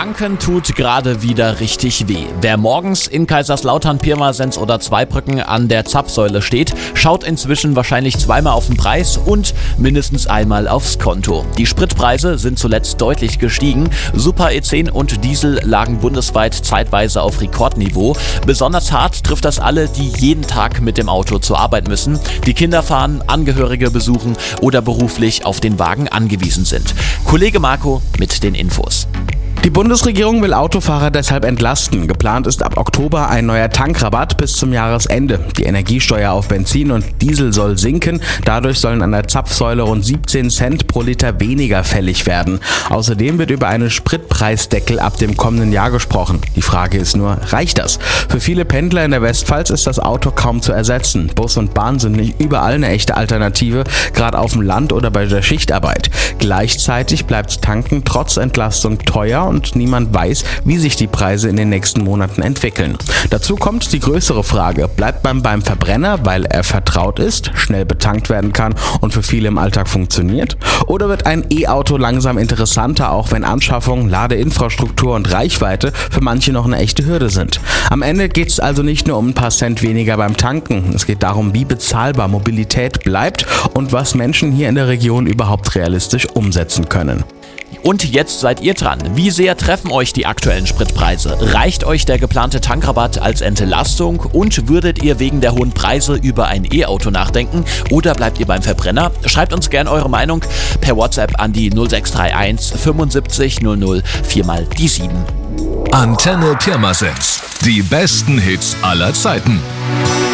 Tanken tut gerade wieder richtig weh. Wer morgens in Kaiserslautern, Pirmasens oder Zweibrücken an der Zapfsäule steht, schaut inzwischen wahrscheinlich zweimal auf den Preis und mindestens einmal aufs Konto. Die Spritpreise sind zuletzt deutlich gestiegen. Super E10 und Diesel lagen bundesweit zeitweise auf Rekordniveau. Besonders hart trifft das alle, die jeden Tag mit dem Auto zur Arbeit müssen, die Kinder fahren, Angehörige besuchen oder beruflich auf den Wagen angewiesen sind. Kollege Marco mit den Infos. Die Bundesregierung will Autofahrer deshalb entlasten. Geplant ist ab Oktober ein neuer Tankrabatt bis zum Jahresende. Die Energiesteuer auf Benzin und Diesel soll sinken. Dadurch sollen an der Zapfsäule rund 17 Cent pro Liter weniger fällig werden. Außerdem wird über einen Spritpreisdeckel ab dem kommenden Jahr gesprochen. Die Frage ist nur, reicht das? Für viele Pendler in der Westpfalz ist das Auto kaum zu ersetzen. Bus und Bahn sind nicht überall eine echte Alternative, gerade auf dem Land oder bei der Schichtarbeit. Gleichzeitig bleibt Tanken trotz Entlastung teuer und niemand weiß, wie sich die Preise in den nächsten Monaten entwickeln. Dazu kommt die größere Frage: Bleibt man beim Verbrenner, weil er vertraut ist, schnell betankt werden kann und für viele im Alltag funktioniert? Oder wird ein E-Auto langsam interessanter, auch wenn Anschaffung, Ladeinfrastruktur und Reichweite für manche noch eine echte Hürde sind? Am Ende geht es also nicht nur um ein paar Cent weniger beim Tanken. Es geht darum, wie bezahlbar Mobilität bleibt und was Menschen hier in der Region überhaupt realistisch umsetzen können. Und jetzt seid ihr dran. Wie sehr treffen euch die aktuellen Spritpreise? Reicht euch der geplante Tankrabatt als Entlastung? Und würdet ihr wegen der hohen Preise über ein E-Auto nachdenken? Oder bleibt ihr beim Verbrenner? Schreibt uns gerne eure Meinung per WhatsApp an die 0631 75 00 4x7. Antenne Pirmasens. Die besten Hits aller Zeiten.